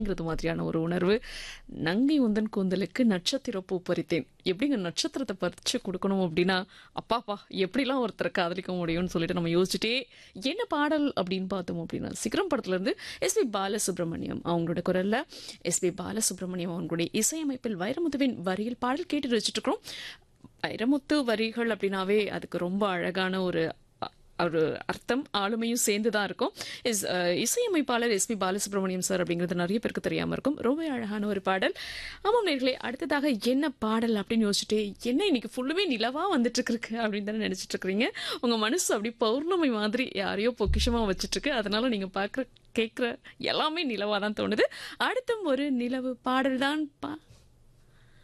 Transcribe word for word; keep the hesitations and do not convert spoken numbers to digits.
ங்கிறது மாதிரியான ஒரு உணர்வு. நங்கை உந்தன் கூந்தலுக்கு நட்சத்திர பூ பறித்தேன். எப்படிங்க நட்சத்திரத்த பறிச்சு குடுக்கணும் அப்படின்னா, அப்பாப்பா! எப்படிலாம் ஒருத்தர காதலிக்க முடியும்னு சொல்லிட்டு நம்ம யோசிச்சுட்டே என்ன பாடல் அப்படின்னு பார்த்தோம் அப்படின்னா, சிகரம் படத்துலருந்து எஸ்பி பாலசுப்ரமணியம் அவங்களோட குரல்ல எஸ்பி பாலசுப்ரமணியம் அவங்களுடைய இசையமைப்பில் வைரமுத்துவின் வரியில் பாடல் கேட்டு ரசிச்சுட்டு இருக்கிறோம். வைரமுத்து வரிகள் அப்படின்னாவே அதுக்கு ரொம்ப அழகான ஒரு ஒரு அர்த்தம் ஆளுமையும் சேர்ந்து தான் இருக்கும். இஸ் அஹ், இசையமைப்பாளர் எஸ்பி பாலசுப்ரமணியம் சார் அப்படிங்கிறது நிறைய பேருக்கு தெரியாமல் இருக்கும். ரொம்ப அழகான ஒரு பாடல். ஆமாம் நேர்களே, அடுத்ததாக என்ன பாடல் அப்படின்னு யோசிச்சுட்டு என்ன இன்னைக்கு ஃபுல்லுமே நிலவா வந்துட்டு இருக்கு அப்படின்னு தானே நினைச்சிட்டு இருக்கிறீங்க. உங்க மனசு அப்படி பௌர்ணமி மாதிரி யாரையோ பொக்கிஷமா வச்சிட்டு இருக்கு. அதனால நீங்க பார்க்குற கேட்குற எல்லாமே நிலவா தான் தோணுது. அடுத்தும் ஒரு நிலவு பாடல் தான் பா